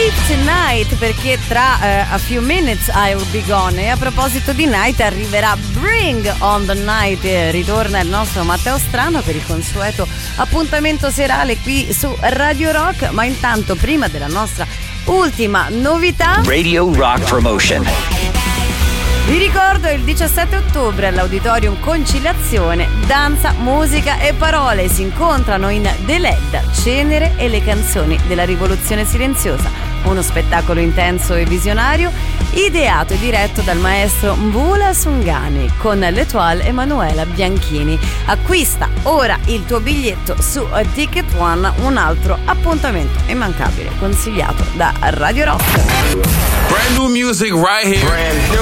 Tonight, perché tra a few minutes I'll be gone. E a proposito di night, arriverà Bring on the Night, ritorna il nostro Matteo Strano per il consueto appuntamento serale qui su Radio Rock. Ma intanto, prima della nostra ultima novità, Radio Rock Promotion. vi ricordo il 17 ottobre all'Auditorium Conciliazione, danza, musica e parole si incontrano in The Led, Cenere e le canzoni della rivoluzione silenziosa, uno spettacolo intenso e visionario ideato e diretto dal maestro Mvula Sungani con l'Etoile Emanuela Bianchini. Acquista ora il tuo biglietto su Ticket One, un altro appuntamento immancabile consigliato da Radio Rock. Brand new music right here.